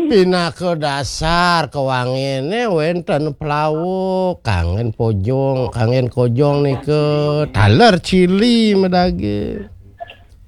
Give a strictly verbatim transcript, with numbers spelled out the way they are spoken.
Pina ke dasar kewangene wenten pelawuk kangen pojong kangen kojong nih ke taler cili medage